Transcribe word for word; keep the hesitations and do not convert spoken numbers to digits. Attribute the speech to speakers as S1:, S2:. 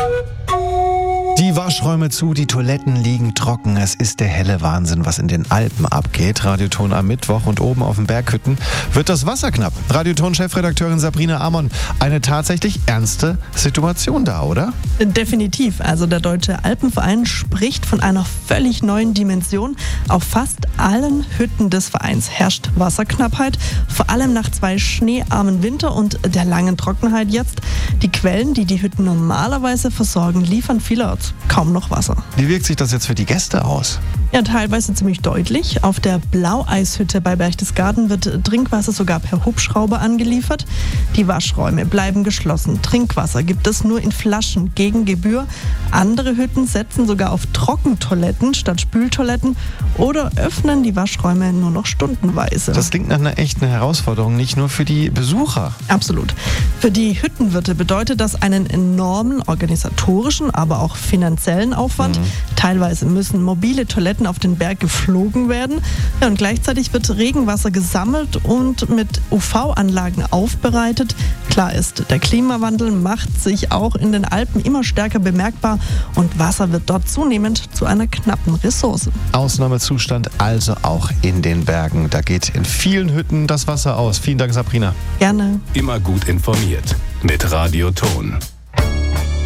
S1: Die Waschräume zu, die Toiletten liegen trocken. Es ist der helle Wahnsinn, was in den Alpen abgeht. Radioton am Mittwoch und oben auf den Berghütten wird das Wasser knapp. Radioton-Chefredakteurin Sabrina Amon, eine tatsächlich ernste Situation da, oder?
S2: Definitiv. Also der Deutsche Alpenverein spricht von einer völlig neuen Dimension. Auf fast allen Hütten des Vereins herrscht Wasserknappheit, vor allem nach zwei schneearmen Winter und der langen Trockenheit jetzt. Die Quellen, die die Hütten normalerweise versorgen, liefern vielerorts kaum noch Wasser.
S1: Wie wirkt sich das jetzt für die Gäste aus?
S2: Ja, teilweise ziemlich deutlich. Auf der Blaueishütte bei Berchtesgaden wird Trinkwasser sogar per Hubschrauber angeliefert. Die Waschräume bleiben geschlossen. Trinkwasser gibt es nur in Flaschen gegen Gebühr. Andere Hütten setzen sogar auf Trockentoiletten statt Spültoiletten oder öffnen die Waschräume nur noch stundenweise.
S1: Das klingt nach einer echten Herausforderung, nicht nur für die Besucher.
S2: Absolut. Für die Hüttenwirte bedeutet das einen enormen organisatorischen, aber auch finanziellen Aufwand. Mhm. Teilweise müssen mobile Toiletten auf den Berg geflogen werden. Ja, und gleichzeitig wird Regenwasser gesammelt und mit U V-Anlagen aufbereitet. Klar ist, der Klimawandel macht sich auch in den Alpen immer stärker bemerkbar und Wasser wird dort zunehmend zu einer knappen Ressource.
S1: Ausnahmezustand also auch in den Bergen. Da geht in vielen Hütten das Wasser aus. Vielen Dank, Sabrina.
S2: Gerne.
S3: Immer gut informiert mit Radioton.